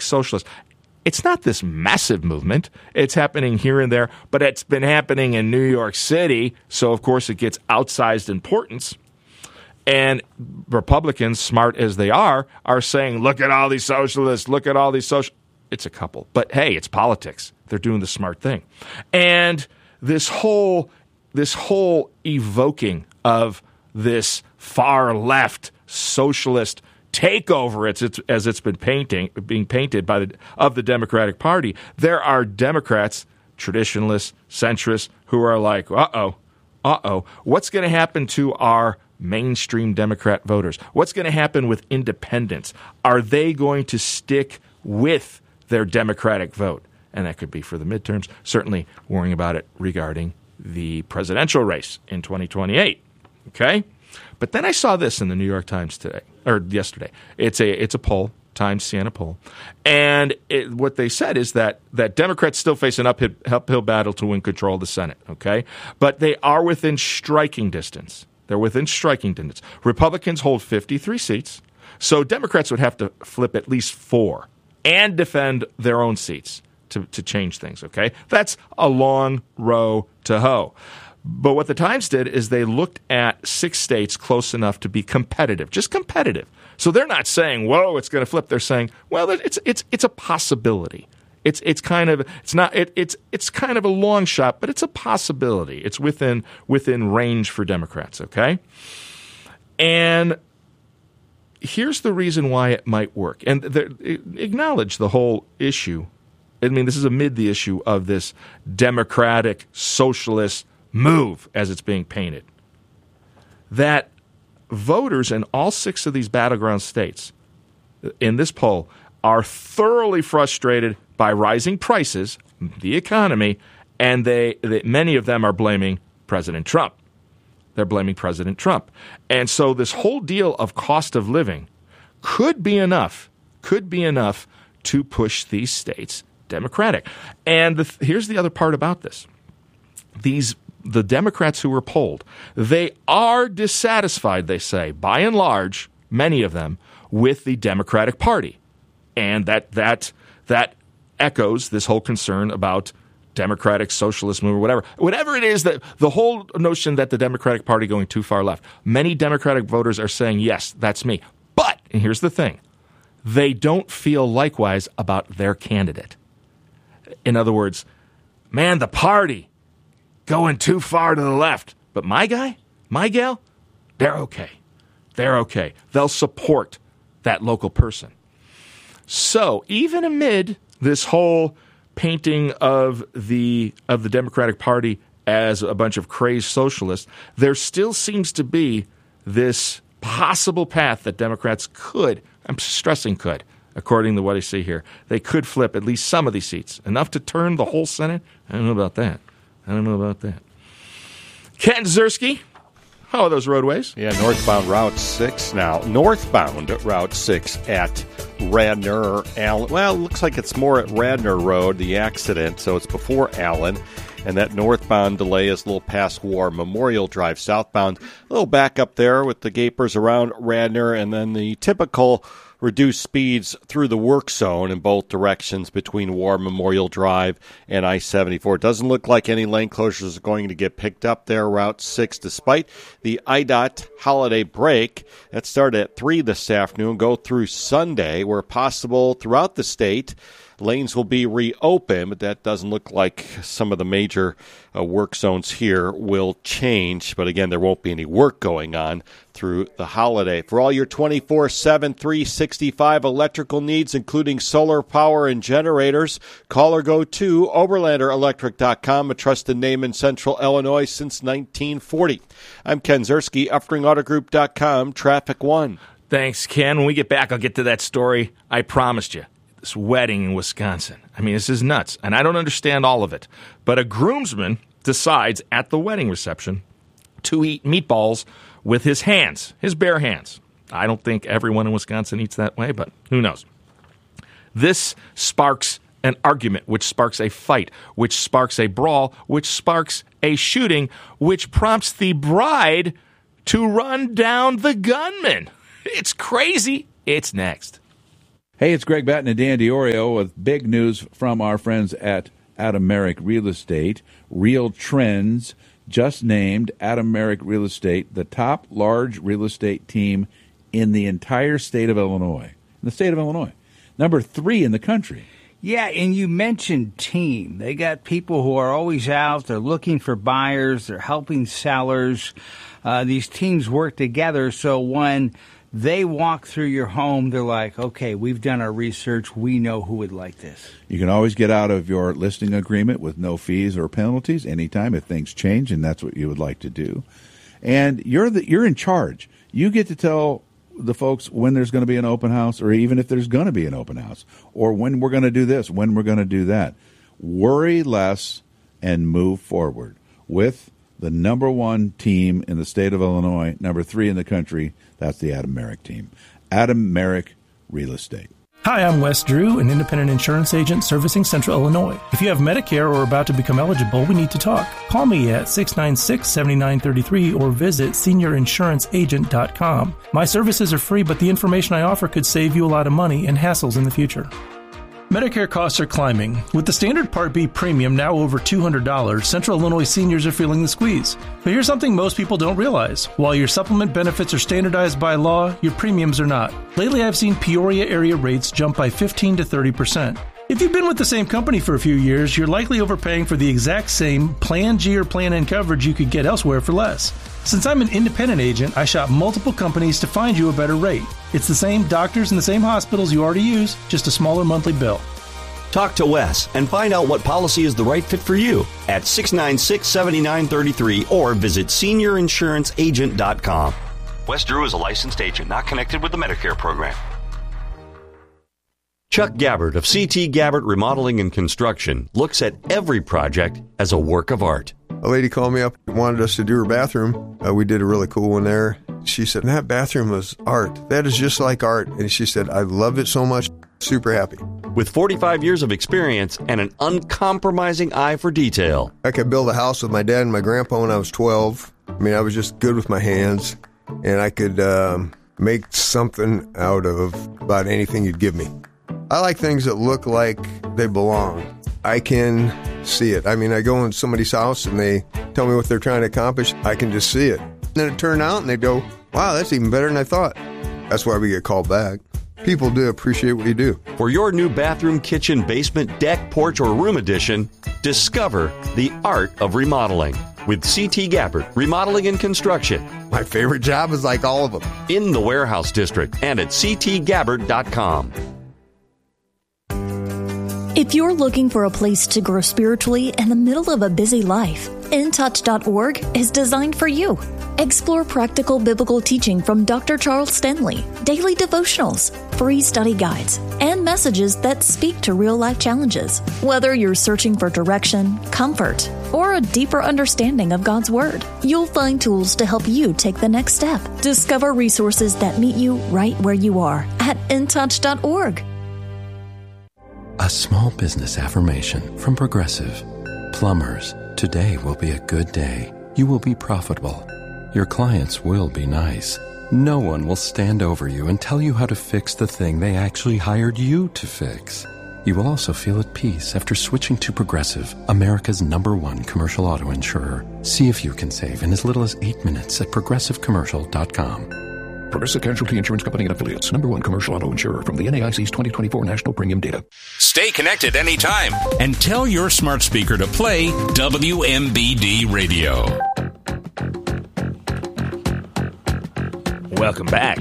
socialist. It's not this massive movement. It's happening here and there, but it's been happening in New York City, so of course it gets outsized importance. And Republicans, smart as they are saying, look at all these socialists, look at all these social. It's a couple. But hey, it's politics. They're doing the smart thing. And this whole evoking of this far left socialist takeover, as it's been being painted of the Democratic Party, there are Democrats, traditionalists, centrists, who are like, what's going to happen to our mainstream Democrat voters? What's going to happen with independents? Are they going to stick with their Democratic vote? And that could be for the midterms, certainly worrying about it regarding the presidential race in 2028. Okay? But then I saw this in the New York Times yesterday. It's a poll, Times Siena poll. And what they said is that Democrats still face an uphill battle to win control of the Senate, okay? But they are within striking distance. They're within striking distance. Republicans hold 53 seats, so Democrats would have to flip at least 4 and defend their own seats to change things, okay? That's a long row to hoe. But what the Times did is they looked at 6 states close enough to be competitive, just competitive. So they're not saying, whoa, it's going to flip. They're saying, well, it's a possibility. It's kind of a long shot, but it's a possibility. It's within range for Democrats, okay? And here's the reason why it might work. And acknowledge the whole issue. I mean, this is amid the issue of this democratic socialist move as it's being painted. That voters in all 6 of these battleground states in this poll are thoroughly frustrated by rising prices, the economy, and many of them are blaming President Trump. They're blaming President Trump. And so this whole deal of cost of living could be enough to push these states Democratic. And here's the other part about this. The Democrats who were polled, they are dissatisfied, they say, by and large, many of them, with the Democratic Party. And that echoes this whole concern about democratic socialist move or whatever it is, that the whole notion that the Democratic Party going too far left. Many Democratic voters are saying, yes, that's me. But, and here's the thing, they don't feel likewise about their candidate. In other words, man, the party going too far to the left. But my guy, my gal, they're okay. They're okay. They'll support that local person. So even amid this whole painting of the Democratic Party as a bunch of crazed socialists, there still seems to be this possible path that Democrats could, I'm stressing could, according to what I see here, they could flip at least some of these seats. Enough to turn the whole Senate? I don't know about that. Ken Ziersky, how are those roadways? Yeah, northbound Route 6 now. Northbound Route 6 at Radnor, Allen. Well, it looks like it's more at Radnor Road, the accident, so it's before Allen. And that northbound delay is a little past War Memorial Drive. Southbound, a little back up there with the gapers around Radnor, and then the typical reduced speeds through the work zone in both directions between War Memorial Drive and I-74. It doesn't look like any lane closures are going to get picked up there, Route 6, despite the IDOT holiday break that started at 3 this afternoon, go through Sunday, where possible throughout the state. Lanes will be reopened, but that doesn't look like some of the major work zones here will change. But again, there won't be any work going on through the holiday. For all your 24/7, 365 electrical needs, including solar power and generators, call or go to OberlanderElectric.com, a trusted name in Central Illinois since 1940. I'm Ken Ziersky, UpringAutoGroup.com, Traffic One. Thanks, Ken. When we get back, I'll get to that story I promised you. This wedding in Wisconsin. I mean, this is nuts, and I don't understand all of it. But a groomsman decides at the wedding reception to eat meatballs with his hands, his bare hands. I don't think everyone in Wisconsin eats that way, but who knows? This sparks an argument, which sparks a fight, which sparks a brawl, which sparks a shooting, which prompts the bride to run down the gunman. It's crazy. It's next. Hey, it's Greg Batten and Dan Diorio with big news from our friends at Adam Merrick Real Estate. Real Trends just named Adam Merrick Real Estate the top large real estate team in the entire state of Illinois. In the state of Illinois. Number 3 in the country. Yeah, and you mentioned team. They got people who are always out. They're looking for buyers. They're helping sellers. These teams work together, so when they walk through your home, they're like, okay, we've done our research. We know who would like this. You can always get out of your listing agreement with no fees or penalties anytime if things change, and that's what you would like to do. And you're in charge. You get to tell the folks when there's going to be an open house, or even if there's going to be an open house, or when we're going to do this, when we're going to do that. Worry less and move forward with the number 1 team in the state of Illinois, number 3 in the country. That's the Adam Merrick team. Adam Merrick Real Estate. Hi, I'm Wes Drew, an independent insurance agent servicing Central Illinois. If you have Medicare or are about to become eligible, we need to talk. Call me at 696-7933 or visit seniorinsuranceagent.com. My services are free, but the information I offer could save you a lot of money and hassles in the future. Medicare costs are climbing. With the standard Part B premium now over $200, Central Illinois seniors are feeling the squeeze. But here's something most people don't realize. While your supplement benefits are standardized by law, your premiums are not. Lately, I've seen Peoria area rates jump by 15 to 30%. If you've been with the same company for a few years, you're likely overpaying for the exact same Plan G or Plan N coverage you could get elsewhere for less. Since I'm an independent agent, I shop multiple companies to find you a better rate. It's the same doctors and the same hospitals you already use, just a smaller monthly bill. Talk to Wes and find out what policy is the right fit for you at 696-7933 or visit seniorinsuranceagent.com. Wes Drew is a licensed agent not connected with the Medicare program. Chuck Gabbard of CT Gabbard Remodeling and Construction looks at every project as a work of art. A lady called me up and wanted us to do her bathroom. We did a really cool one there. She said, that bathroom was art. That is just like art. And she said, I loved it so much. Super happy. With 45 years of experience and an uncompromising eye for detail. I could build a house with my dad and my grandpa when I was 12. I mean, I was just good with my hands. And I could make something out of about anything you'd give me. I like things that look like they belong. I can see it. I mean, I go in somebody's house and they tell me what they're trying to accomplish. I can just see it. Then it turned out and they go, wow, that's even better than I thought. That's why we get called back. People do appreciate what you do. For your new bathroom, kitchen, basement, deck, porch, or room addition, discover the art of remodeling with CT Gabbard Remodeling and Construction. My favorite job is like all of them. In the Warehouse District and at ctgabbard.com. If you're looking for a place to grow spiritually in the middle of a busy life, InTouch.org is designed for you. Explore practical biblical teaching from Dr. Charles Stanley, daily devotionals, free study guides, and messages that speak to real-life challenges. Whether you're searching for direction, comfort, or a deeper understanding of God's Word, you'll find tools to help you take the next step. Discover resources that meet you right where you are at InTouch.org. A small business affirmation from Progressive. Plumbers, today will be a good day. You will be profitable. Your clients will be nice. No one will stand over you and tell you how to fix the thing they actually hired you to fix. You will also feel at peace after switching to Progressive, America's #1 commercial auto insurer. See if you can save in as little as 8 minutes at progressivecommercial.com. Progressive Casualty Insurance Company and Affiliates. #1 commercial auto insurer from the NAIC's 2024 National Premium Data. Stay connected anytime and tell your smart speaker to play WMBD Radio. Welcome back.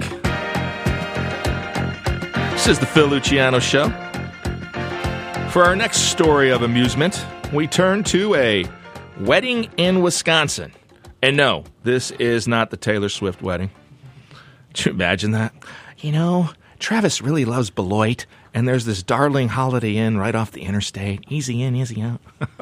This is the Phil Luciano Show. For our next story of amusement, we turn to a wedding in Wisconsin. And no, this is not the Taylor Swift wedding. Could you imagine that? You know, Travis really loves Beloit, and there's this darling Holiday Inn right off the interstate. Easy in, easy out.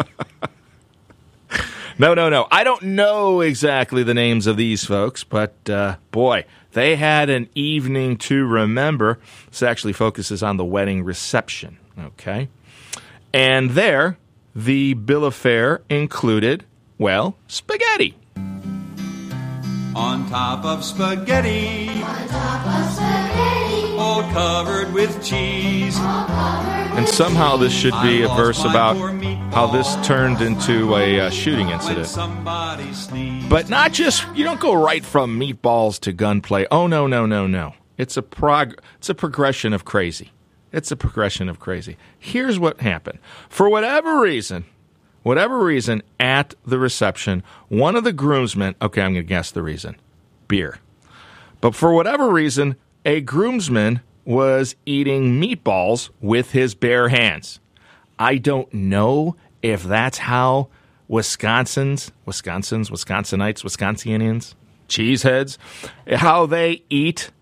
No. I don't know exactly the names of these folks, but boy, they had an evening to remember. This actually focuses on the wedding reception, okay? And there, the bill of fare included, well, spaghetti. On top of spaghetti. On top of spaghetti. Oh, all covered with cheese. And somehow this should be a verse about how this turned into a shooting incident. But not just, you don't go right from meatballs to gunplay. Oh, no. It's a progression of crazy. It's a progression of crazy. Here's what happened. For whatever reason, at the reception, one of the groomsmen, okay, I'm going to guess the reason, beer. But for whatever reason, a groomsman was eating meatballs with his bare hands. I don't know if that's how Wisconsinites, Wisconsinians, cheeseheads, how they eat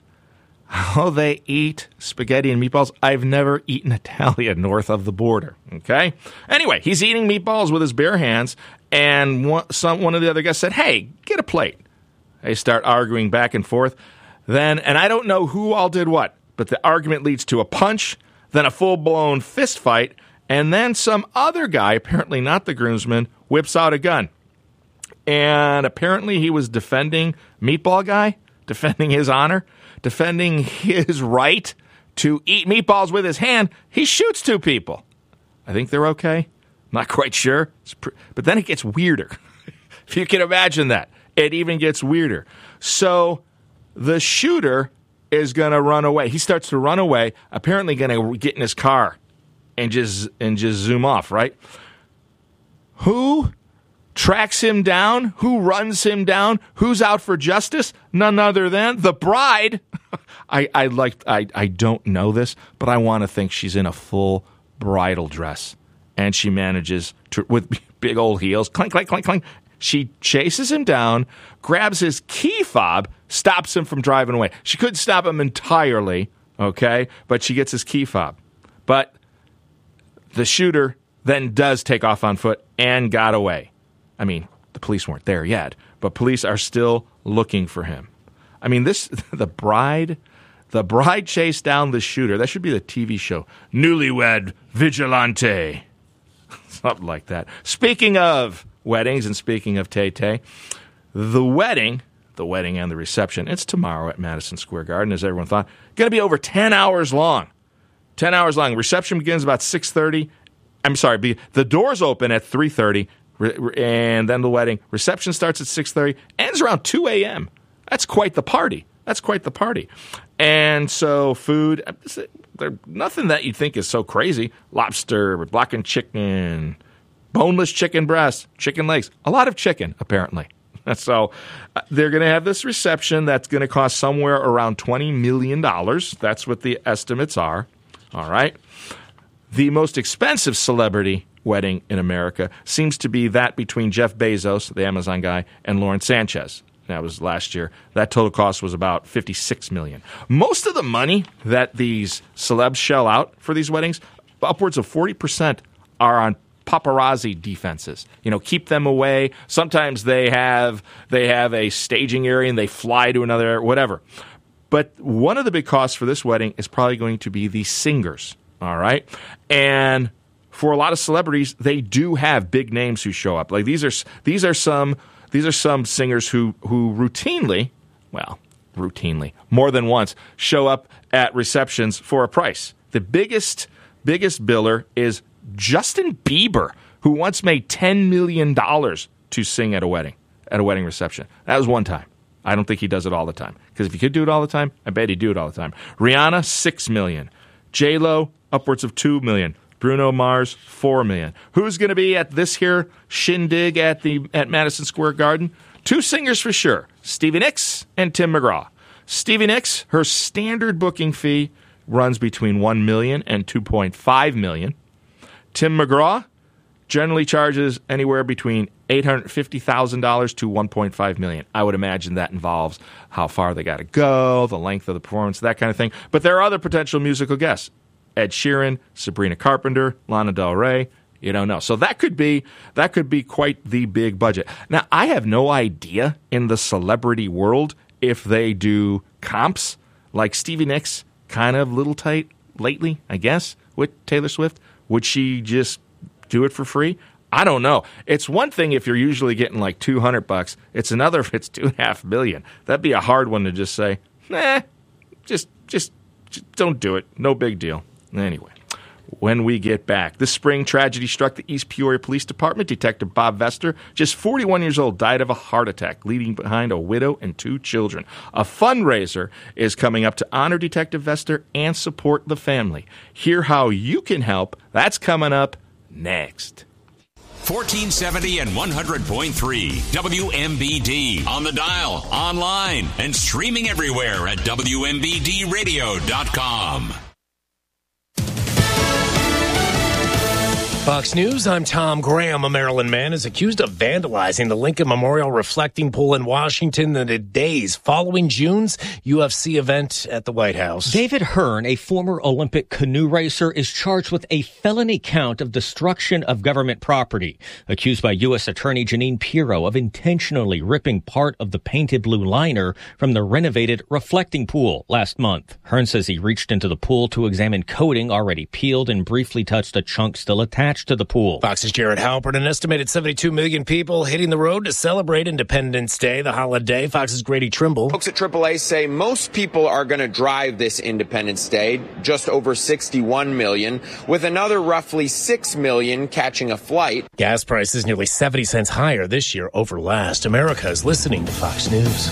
spaghetti and meatballs. I've never eaten Italian north of the border, okay? Anyway, he's eating meatballs with his bare hands, and one of the other guys said, hey, get a plate. They start arguing back and forth. Then, and I don't know who all did what, but the argument leads to a punch, then a full-blown fist fight, and then some other guy, apparently not the groomsman, whips out a gun. And apparently he was defending Meatball Guy, defending his honor, defending his right to eat meatballs with his hand. He shoots two people. I think they're okay. Not quite sure. But then it gets weirder. If you can imagine that. It even gets weirder. So the shooter is going to run away. He starts to run away, apparently going to get in his car and just zoom off, right? Who tracks him down? Who runs him down? Who's out for justice? None other than the bride. I don't know this, but I want to think she's in a full bridal dress, and she manages to, with big old heels, clink, clink, clink, clink. She chases him down, grabs his key fob, stops him from driving away. She couldn't stop him entirely, okay, but she gets his key fob. But the shooter then does take off on foot and got away. I mean, the police weren't there yet, but police are still looking for him. I mean, the bride chased down the shooter. That should be the TV show. Newlywed Vigilante. Something like that. Speaking of weddings and speaking of Tay-Tay, the wedding and the reception, it's tomorrow at Madison Square Garden, as everyone thought. Going to be over 10 hours long. 10 hours long. Reception begins about 6:30. I'm sorry, the doors open at 3:30, and then the wedding. Reception starts at 6:30, ends around 2 a.m. That's quite the party. And so food, nothing that you think is so crazy. Lobster, blackened chicken, boneless chicken breast, chicken legs, a lot of chicken, apparently. So they're going to have this reception that's going to cost somewhere around $20 million. That's what the estimates are. All right. The most expensive celebrity wedding in America seems to be that between Jeff Bezos, the Amazon guy, and Lauren Sanchez. That was last year. That total cost was about $56 million. Most of the money that these celebs shell out for these weddings, upwards of 40%, are on paparazzi defenses. Keep them away. Sometimes they have a staging area and they fly to another area, whatever. But one of the big costs for this wedding is probably going to be the singers. All right, and for a lot of celebrities, they do have big names who show up. Like these are some singers who routinely, more than once, show up at receptions for a price. The biggest biller is Justin Bieber, who once made $10 million to sing at a wedding reception. That was one time. I don't think he does it all the time. Because if he could do it all the time, I bet he'd do it all the time. Rihanna, $6 million. J-Lo, upwards of $2 million. Bruno Mars, $4 million. Who's going to be at this here shindig at Madison Square Garden? Two singers for sure, Stevie Nicks and Tim McGraw. Stevie Nicks, her standard booking fee runs between $1 million and $2.5 million. Tim McGraw generally charges anywhere between $850,000 to $1.5 million. I would imagine that involves how far they got to go, the length of the performance, that kind of thing. But there are other potential musical guests. Ed Sheeran, Sabrina Carpenter, Lana Del Rey. You don't know. So that could be quite the big budget. Now, I have no idea in the celebrity world if they do comps like Stevie Nicks, kind of little tight lately, I guess, with Taylor Swift. Would she just do it for free? I don't know. It's one thing if you're usually getting like $200. It's another if it's $2.5 million. That'd be a hard one to just say, just Just don't do it. No big deal. Anyway. When we get back, this spring tragedy struck the East Peoria Police Department. Detective Bob Vester, just 41 years old, died of a heart attack, leaving behind a widow and 2 children. A fundraiser is coming up to honor Detective Vester and support the family. Hear how you can help. That's coming up next. 1470 and 100.3 WMBD. On the dial, online, and streaming everywhere at WMBDradio.com. Fox News, I'm Tom Graham. A Maryland man is accused of vandalizing the Lincoln Memorial reflecting pool in Washington in the days following June's UFC event at the White House. David Hearn, a former Olympic canoe racer, is charged with a felony count of destruction of government property, accused by U.S. Attorney Jeanine Pirro of intentionally ripping part of the painted blue liner from the renovated reflecting pool last month. Hearn says he reached into the pool to examine coating already peeled and briefly touched a chunk still attached to the pool. Fox's Jared Halpert. An estimated 72 million people hitting the road to celebrate Independence Day, the holiday. Fox's Grady Trimble. Folks at AAA say most people are going to drive this Independence Day, just over 61 million, with another roughly 6 million catching a flight. Gas prices nearly 70 cents higher this year over last. America is listening to Fox News.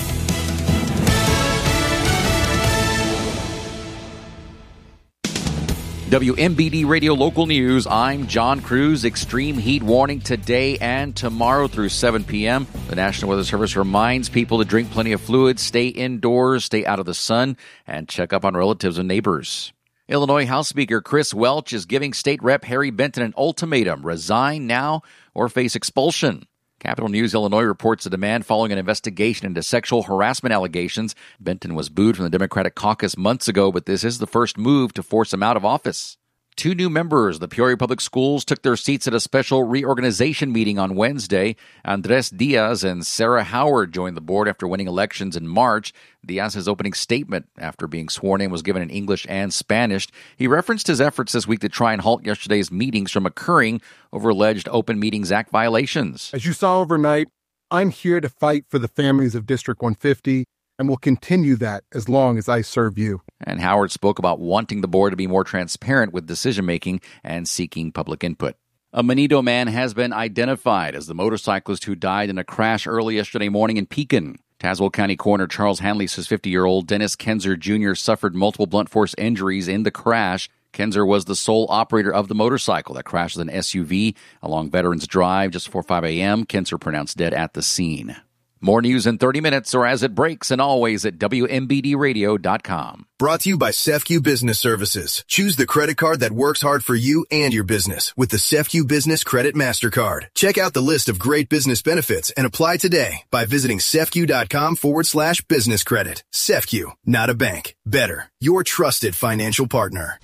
WMBD Radio Local News, I'm John Cruz. Extreme heat warning today and tomorrow through 7 p.m. The National Weather Service reminds people to drink plenty of fluids, stay indoors, stay out of the sun, and check up on relatives and neighbors. Illinois House Speaker Chris Welch is giving State Rep Harry Benton an ultimatum: resign now or face expulsion. Capital News Illinois reports a demand following an investigation into sexual harassment allegations. Benton was booed from the Democratic caucus months ago, but this is the first move to force him out of office. 2 new members of the Peoria Public Schools took their seats at a special reorganization meeting on Wednesday. Andres Diaz and Sarah Howard joined the board after winning elections in March. Diaz's opening statement after being sworn in was given in English and Spanish. He referenced his efforts this week to try and halt yesterday's meetings from occurring over alleged Open Meetings Act violations. As you saw overnight, I'm here to fight for the families of District 150 and will continue that as long as I serve you. And Howard spoke about wanting the board to be more transparent with decision-making and seeking public input. A Manito man has been identified as the motorcyclist who died in a crash early yesterday morning in Pekin. Tazewell County Coroner Charles Hanley says 50-year-old Dennis Kenzer Jr. suffered multiple blunt force injuries in the crash. Kenzer was the sole operator of the motorcycle that crashed with an SUV along Veterans Drive just before 5 a.m. Kenzer pronounced dead at the scene. More news in 30 minutes or as it breaks, and always at WMBDradio.com. Brought to you by Sefcu Business Services. Choose the credit card that works hard for you and your business with the Sefcu Business Credit MasterCard. Check out the list of great business benefits and apply today by visiting Sefcu.com/business credit. Sefcu, not a bank. Better. Your trusted financial partner.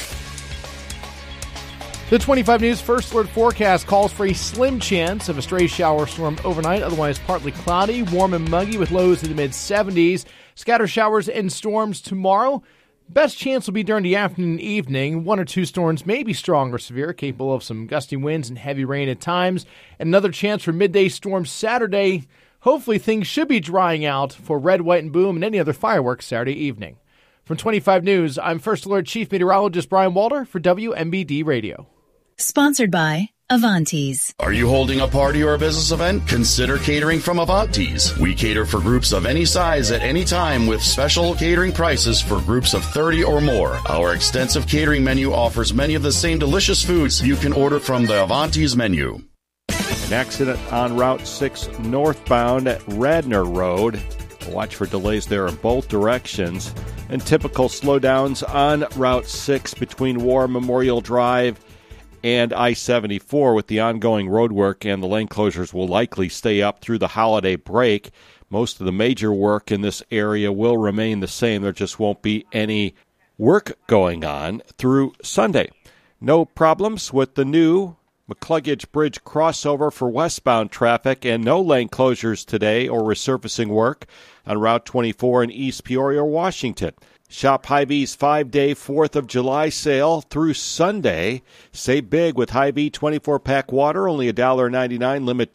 The 25 News First Alert forecast calls for a slim chance of a stray shower storm overnight, otherwise partly cloudy, warm and muggy with lows in the mid-70s. Scatter showers and storms tomorrow. Best chance will be during the afternoon and evening. 1 or 2 storms may be strong or severe, capable of some gusty winds and heavy rain at times. And another chance for midday storms Saturday. Hopefully things should be drying out for Red, White, and Boom and any other fireworks Saturday evening. From 25 News, I'm First Alert Chief Meteorologist Brian Walter for WMBD Radio. Sponsored by Avantes. Are you holding a party or a business event? Consider catering from Avantes. We cater for groups of any size at any time with special catering prices for groups of 30 or more. Our extensive catering menu offers many of the same delicious foods you can order from the Avantes menu. An accident on Route 6 northbound at Radnor Road. Watch for delays there in both directions. And typical slowdowns on Route 6 between War Memorial Drive and I-74 with the ongoing road work, and the lane closures will likely stay up through the holiday break. Most of the major work in this area will remain the same. There just won't be any work going on through Sunday. No problems with the new McCluggage Bridge crossover for westbound traffic, and no lane closures today or resurfacing work on Route 24 in East Peoria, Washington. Shop Hy-Vee's 5-day 4th of July sale through Sunday. Save big with Hy-Vee 24-pack water, only $1.99, limit 2.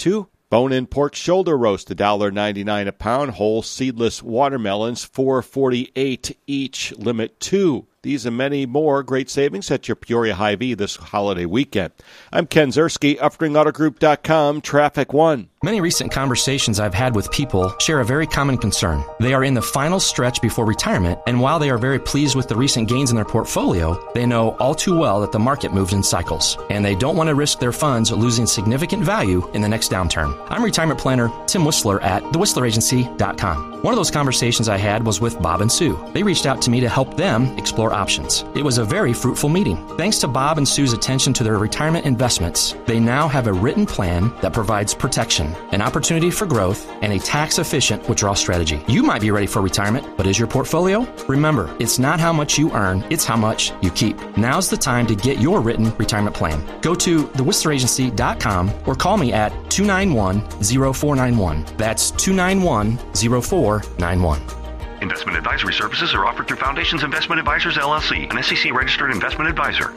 Bone-in pork shoulder roast, $1.99 a pound. Whole seedless watermelons, $4.48 each. Limit 2. These and many more great savings at your Peoria Hy-Vee this holiday weekend. I'm Ken Zerski, UpringAutoGroup.com, Traffic 1. Many recent conversations I've had with people share a very common concern. They are in the final stretch before retirement, and while they are very pleased with the recent gains in their portfolio, they know all too well that the market moves in cycles, and they don't want to risk their funds losing significant value in the next downturn. I'm retirement planner Tim Whistler at thewhistleраgency.com. One of those conversations I had was with Bob and Sue. They reached out to me to help them explore options. It was a very fruitful meeting. Thanks to Bob and Sue's attention to their retirement investments, they now have a written plan that provides protection, an opportunity for growth, and a tax-efficient withdrawal strategy. You might be ready for retirement, but is your portfolio? Remember, it's not how much you earn, it's how much you keep. Now's the time to get your written retirement plan. Go to thewhistleраgency.com or call me at 291-0491. That's 291-0491. Investment advisory services are offered through Foundations Investment Advisors, LLC, an SEC-registered investment advisor.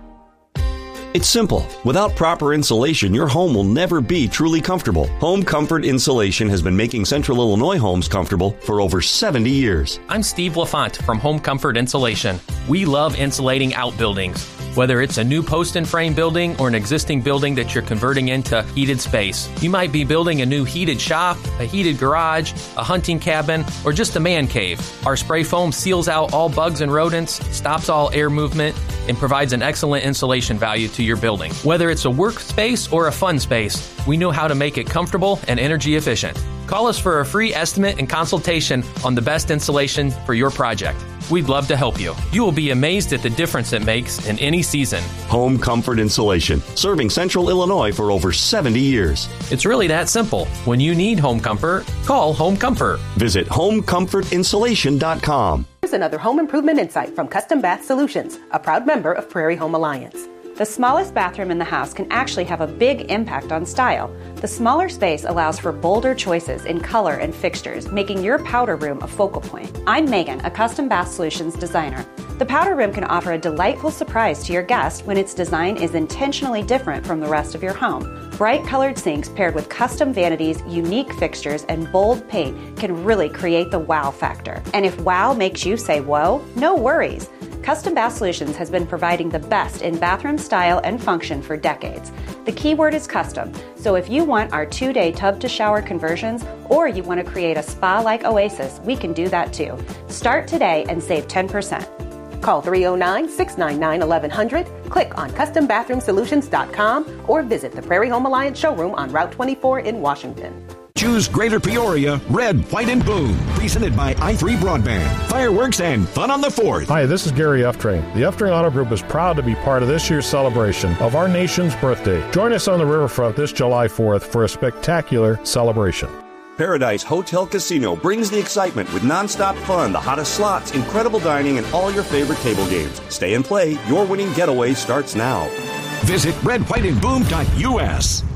It's simple. Without proper insulation, your home will never be truly comfortable. Home Comfort Insulation has been making Central Illinois homes comfortable for over 70 years. I'm Steve LaFont from Home Comfort Insulation. We love insulating outbuildings. Whether it's a new post and frame building or an existing building that you're converting into heated space. You might be building a new heated shop, a heated garage, a hunting cabin, or just a man cave. Our spray foam seals out all bugs and rodents, stops all air movement, and provides an excellent insulation value to your building. Whether it's a workspace or a fun space, we know how to make it comfortable and energy efficient. Call us for a free estimate and consultation on the best insulation for your project. We'd love to help you. You will be amazed at the difference it makes in any season. Home Comfort Insulation, serving Central Illinois for over 70 years. It's really that simple. When you need home comfort, call Home Comfort. Visit homecomfortinsulation.com. Here's another home improvement insight from Custom Bath Solutions, a proud member of Prairie Home Alliance. The smallest bathroom in the house can actually have a big impact on style. The smaller space allows for bolder choices in color and fixtures, making your powder room a focal point. I'm Megan, a Custom Bath Solutions designer. The powder room can offer a delightful surprise to your guest when its design is intentionally different from the rest of your home. Bright colored sinks paired with custom vanities, unique fixtures, and bold paint can really create the wow factor. And if wow makes you say whoa, no worries. Custom Bath Solutions has been providing the best in bathroom style and function for decades. The key word is custom, so if you want our 2-day tub-to-shower conversions or you want to create a spa-like oasis, we can do that too. Start today and save 10%. Call 309-699-1100, click on CustomBathroomSolutions.com, or visit the Prairie Home Alliance showroom on Route 24 in Washington. Choose Greater Peoria, Red, White, and Boom. Presented by i3 Broadband. Fireworks and fun on the 4th. Hi, this is Gary Uftring. The Uftring Auto Group is proud to be part of this year's celebration of our nation's birthday. Join us on the riverfront this July 4th for a spectacular celebration. Paradise Hotel Casino brings the excitement with nonstop fun, the hottest slots, incredible dining, and all your favorite table games. Stay and play. Your winning getaway starts now. Visit redwhiteandboom.us.